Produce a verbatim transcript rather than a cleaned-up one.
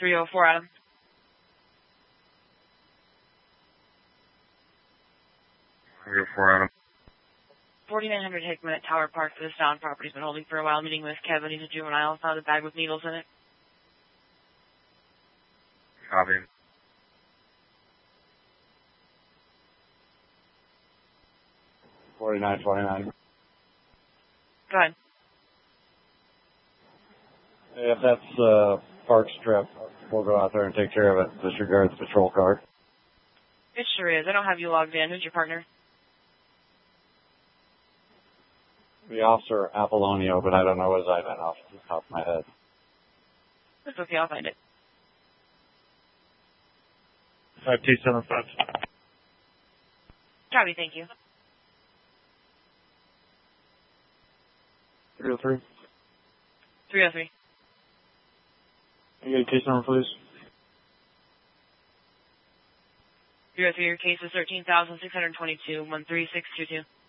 three oh four, Adam. three oh four, Adam. forty-nine hundred Hickman at Tower Park for the Sound property's been holding for a while. Meeting with Kevin. He's a juvenile. Found a bag with needles in it. Copy. forty-nine twenty-nine. Go ahead. If that's uh, Park Strip, we'll go out there and take care of it. Disregard the patrol car. It sure is. I don't have you logged in. Who's your partner? The officer Apollonio, but I don't know his I D off the top of my head. That's okay. I'll find it. five two seven five. Copy. Thank you. three oh three. three oh three. Can you get a case number, please? three oh three, your case is thirteen thousand six hundred twenty-two, one three six two two.